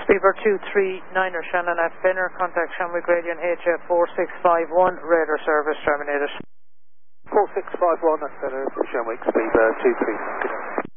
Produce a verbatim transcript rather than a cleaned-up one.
Beaver two three niner Shannon at Benner, contact Shamwick Radio and H F four six five one, radar service terminated. four six five one at Benner, Shamwick, Beaver two three nine.